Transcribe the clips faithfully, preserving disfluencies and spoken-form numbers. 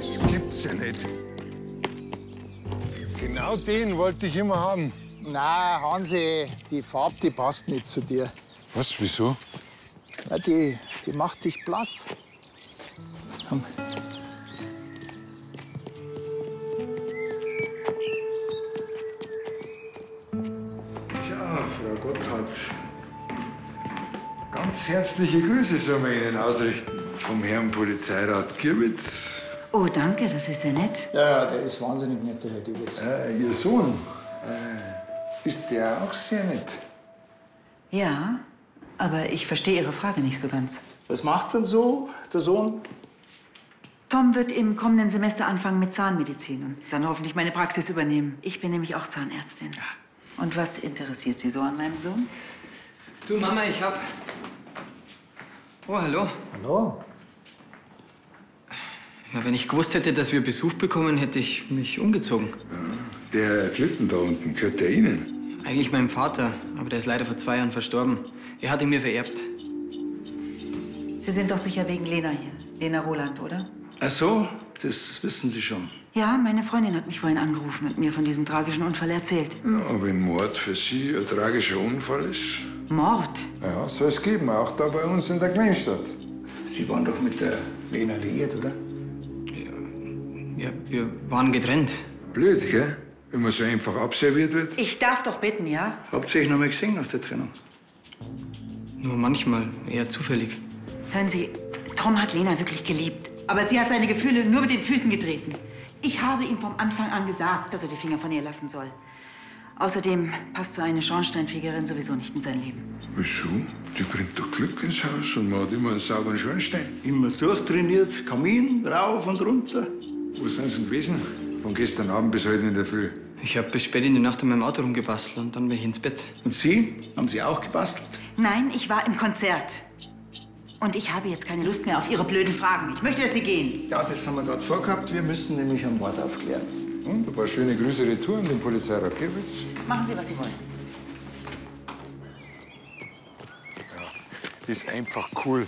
Das gibt's ja nicht. Genau den wollte ich immer haben. Na, Hansi, die Farbe, die passt nicht zu dir. Was, wieso? Ja, die, die macht dich blass. Komm. Tja, Frau Gotthard. Ganz herzliche Grüße sollen wir Ihnen ausrichten. Vom Herrn Polizeirat Gierwitz. Oh, danke, das ist ja nett. Ja, der ist wahnsinnig nett, der Herr Gibitz. Äh, Ihr Sohn, äh, ist der auch sehr nett? Ja, aber ich verstehe Ihre Frage nicht so ganz. Was macht denn so, der Sohn? Tom wird im kommenden Semester anfangen mit Zahnmedizin und dann hoffentlich meine Praxis übernehmen. Ich bin nämlich auch Zahnärztin. Und was interessiert Sie so an meinem Sohn? Du, Mama, ich hab... Oh, hallo. Hallo? Ja, wenn ich gewusst hätte, dass wir Besuch bekommen, hätte ich mich umgezogen. Der Klitten da unten, gehört der Ihnen? Eigentlich meinem Vater, aber der ist leider vor zwei Jahren verstorben. Er hat ihn mir vererbt. Sie sind doch sicher wegen Lena hier. Lena Roland, oder? Ach so, das wissen Sie schon. Ja, meine Freundin hat mich vorhin angerufen und mir von diesem tragischen Unfall erzählt. Ja, wenn Mord für Sie ein tragischer Unfall ist. Mord? Ja, soll es geben, auch da bei uns in der Kleinstadt. Sie waren doch mit der Lena liiert, oder? Ja, wir waren getrennt. Blöd, gell? Wenn man so einfach abserviert wird. Ich darf doch bitten, ja? Habt ihr euch noch mal gesehen nach der Trennung? Nur manchmal, eher zufällig. Hören Sie, Tom hat Lena wirklich geliebt. Aber sie hat seine Gefühle nur mit den Füßen getreten. Ich habe ihm vom Anfang an gesagt, dass er die Finger von ihr lassen soll. Außerdem passt so eine Schornsteinfegerin sowieso nicht in sein Leben. Wieso? Die bringt doch Glück ins Haus und man hat immer einen sauberen Schornstein. Immer durchtrainiert, Kamin, rauf und runter. Wo sind Sie denn gewesen? Von gestern Abend bis heute in der Früh. Ich habe bis spät in die Nacht an meinem Auto rumgebastelt und dann bin ich ins Bett. Und Sie? Haben Sie auch gebastelt? Nein, ich war im Konzert. Und ich habe jetzt keine Lust mehr auf Ihre blöden Fragen. Ich möchte, dass Sie gehen. Ja, das haben wir gerade vorgehabt. Wir müssen nämlich einen Mord aufklären. Und ein paar schöne Grüße retour an den Polizeirat Gierwitz. Machen Sie, was Sie wollen. Ist einfach cool.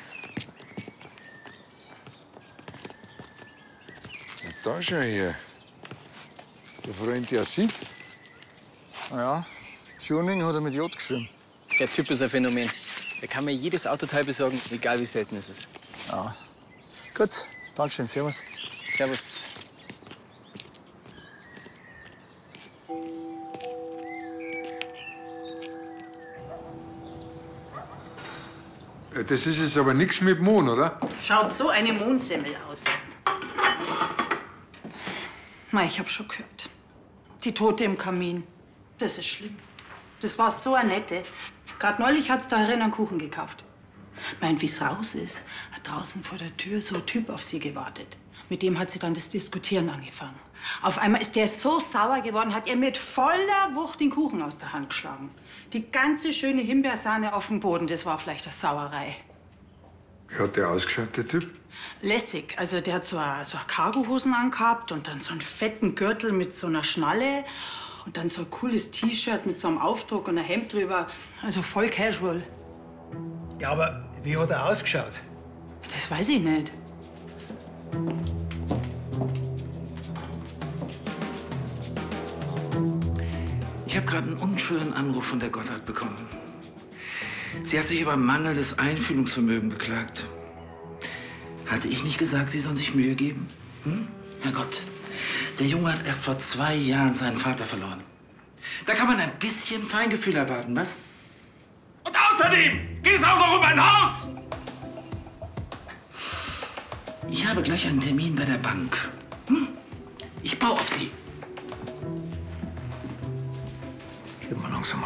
Na, da schau her. Der Freund, der sieht. Na ja, Tuning hat er mit J geschrieben. Der Typ ist ein Phänomen. Der kann mir jedes Autoteil besorgen, egal wie selten es ist. Ja. Gut, Dankeschön, servus. Servus. Das ist jetzt aber nichts mit Mohn, oder? Schaut so eine Mondsemmel aus. Na, ich hab schon gehört. Die Tote im Kamin. Das ist schlimm. Das war so eine nette. Gerade neulich hat's da herin einen Kuchen gekauft. Meint, wie's raus ist, hat draußen vor der Tür so ein Typ auf sie gewartet. Mit dem hat sie dann das Diskutieren angefangen. Auf einmal ist der so sauer geworden, hat er mit voller Wucht den Kuchen aus der Hand geschlagen. Die ganze schöne Himbeersahne auf dem Boden, das war vielleicht eine Sauerei. Wie hat der ausgeschaut, der Typ? Lässig. Also der hat so eine, so eine Cargohosen angehabt und dann so einen fetten Gürtel mit so einer Schnalle und dann so ein cooles T-Shirt mit so einem Aufdruck und ein Hemd drüber. Also voll casual. Ja, aber wie hat er ausgeschaut? Das weiß ich nicht. Ich habe gerade einen unschönen Anruf von der Gotthard bekommen. Sie hat sich über mangelndes Einfühlungsvermögen beklagt. Hatte ich nicht gesagt, Sie sollen sich Mühe geben? Hm? Herrgott, der Junge hat erst vor zwei Jahren seinen Vater verloren. Da kann man ein bisschen Feingefühl erwarten, was? Und außerdem geht es auch noch um ein Haus! Ich habe gleich einen Termin bei der Bank. Hm? Ich baue auf Sie. Gehen wir langsam